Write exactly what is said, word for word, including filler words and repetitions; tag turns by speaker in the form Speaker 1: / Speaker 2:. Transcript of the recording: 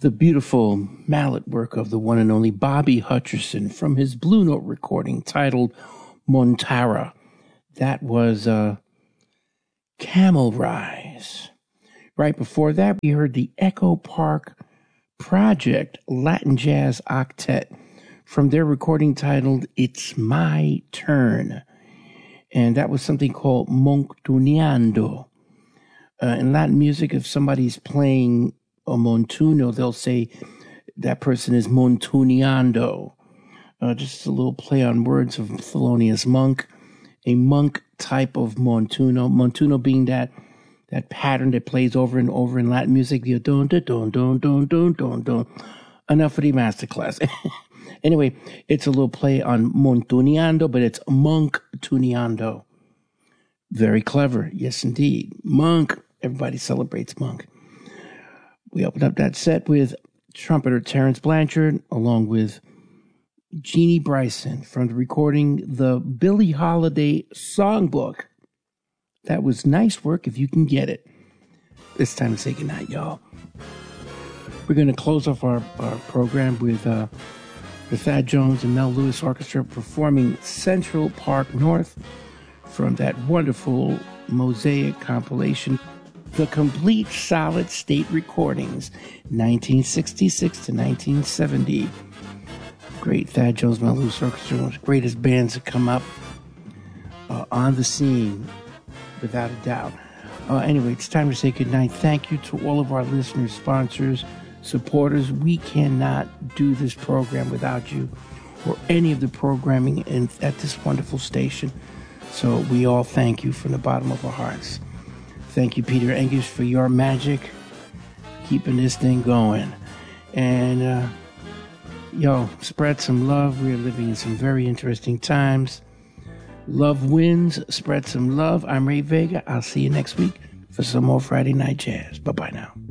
Speaker 1: The beautiful mallet work of the one and only Bobby Hutcherson from his Blue Note recording titled Montara. That was uh, Camel Rise. Right before that, we heard the Echo Park Project Latin Jazz Octet from their recording titled It's My Turn. And that was something called Montuneando. Uh, in Latin music, if somebody's playing a montuno, they'll say that person is montuneando. Uh, just a little play on words of Thelonious Monk. A monk type of montuno. Montuno being that that pattern that plays over and over in Latin music. The don don don don don don don. Enough for the masterclass. Anyway, it's a little play on montuneando, but it's monk tuneando. Very clever. Yes, indeed. Monk. Everybody celebrates Monk. We opened up that set with trumpeter Terrence Blanchard, along with Jeannie Bryson from the recording The Billie Holiday Songbook. That was nice work if you can get it. It's time to say goodnight, y'all. We're going to close off our, our program with uh, the Thad Jones and Mel Lewis Orchestra performing Central Park North from that wonderful Mosaic compilation, The Complete Solid State Recordings, nineteen sixty-six to nineteen seventy. Great Thad Jones, Mel Lewis Orchestra, one of the greatest bands to come up uh, on the scene, without a doubt. Uh, anyway, it's time to say goodnight. Thank you to all of our listeners, sponsors, supporters. We cannot do this program without you or any of the programming in, at this wonderful station. So we all thank you from the bottom of our hearts. Thank you, Peter English, for your magic, keeping this thing going. And, uh, yo, spread some love. We are living in some very interesting times. Love wins. Spread some love. I'm Ray Vega. I'll see you next week for some more Friday Night Jazz. Bye-bye now.